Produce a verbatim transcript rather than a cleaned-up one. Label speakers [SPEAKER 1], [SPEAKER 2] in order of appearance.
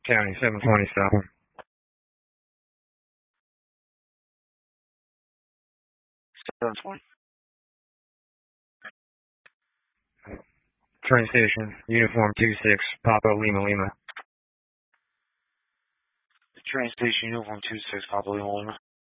[SPEAKER 1] County, seven twenty stop.
[SPEAKER 2] seven twenty.
[SPEAKER 1] Train station, uniform two six, Papa Lima Lima.
[SPEAKER 2] The train station, uniform two six, Papa Lima Lima.